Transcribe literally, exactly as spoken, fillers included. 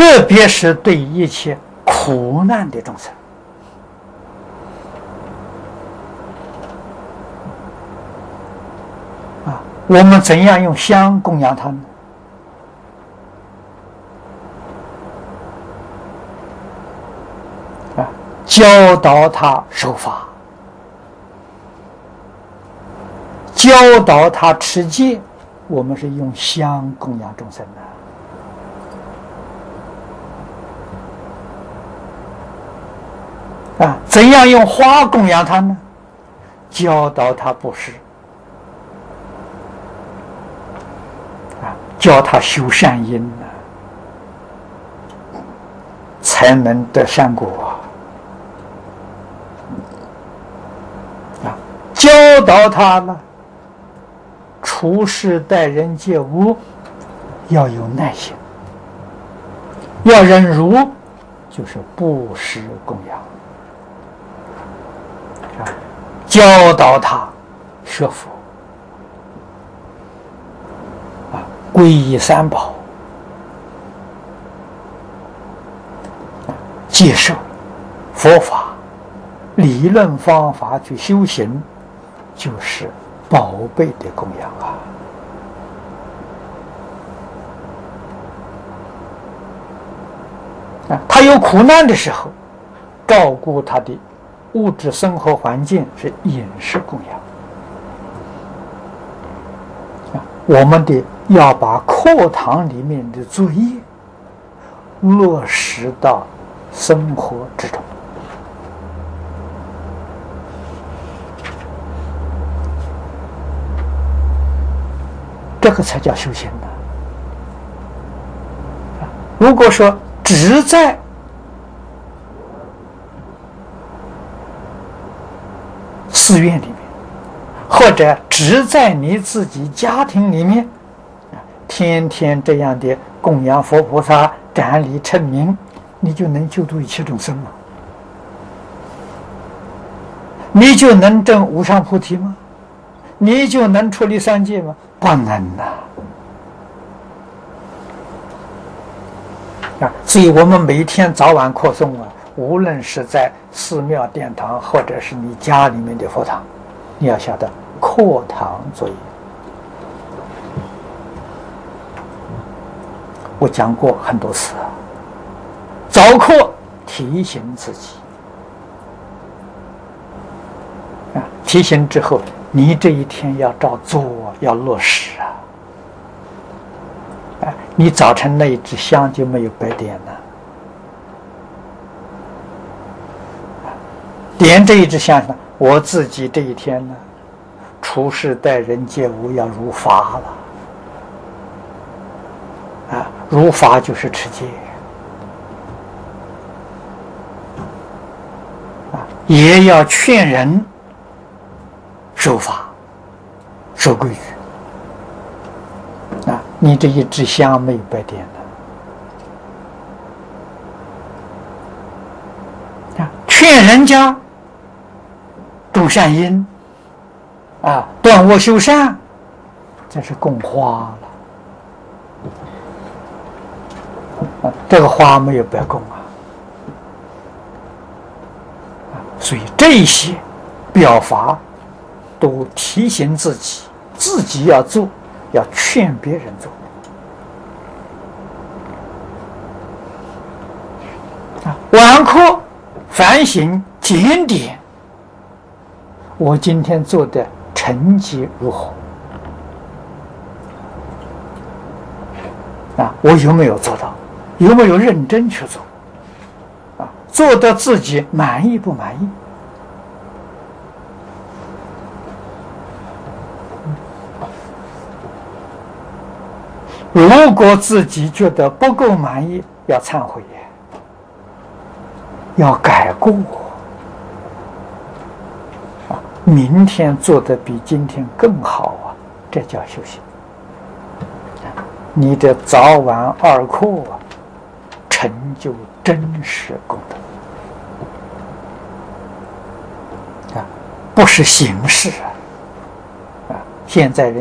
特别是对一切苦难的众生。啊，我们怎样用香供养他呢？啊，教导他守法，教导他持戒，我们是用香供养众生的。啊，怎样用花供养他呢？教导他布施，啊，教他修善因呢，才能得善果。啊，教导他呢，处事待人接物要有耐心，要忍辱，就是布施供养。教导他学佛，啊，皈依三宝，啊，接受佛法理论方法去修行，就是宝贝的供养啊！啊，他有苦难的时候，照顾他的物质生活环境是饮食供养。啊，我们的要把课堂里面的作业落实到生活之中。这个才叫修行呢。如果说只在寺院里面，或者只在你自己家庭里面，天天这样的供养佛菩萨、瞻礼称名，你就能救度一切众生吗？你就能证无上菩提吗？你就能出离三界吗？不能呐！啊，所以我们每天早晚课诵啊，无论是在寺庙殿堂，或者是你家里面的佛堂，你要晓得课堂作业。我讲过很多次，早课提醒自己，啊，提醒之后，你这一天要照做，要落实啊！啊，你早晨那一支香就没有白点了。点这一支香呢，我自己这一天呢，处事待人接物要如法了。啊，如法就是持戒。啊，也要劝人守法、守规矩。啊，你这一支香没有白点的。啊，劝人家种善因，啊，断恶修善，这是供花了。啊，这个花没有白供啊。啊，所以这些表法都提醒自己，自己要做，要劝别人做。啊，晚课反省检点，我今天做的成绩如何？啊，我有没有做到？有没有认真去做？啊，做得自己满意不满意？如果自己觉得不够满意，要忏悔，要改过。啊，明天做得比今天更好啊，这叫修行。你的早晚二课啊，成就真实功德啊，不是形式啊！啊，现在人。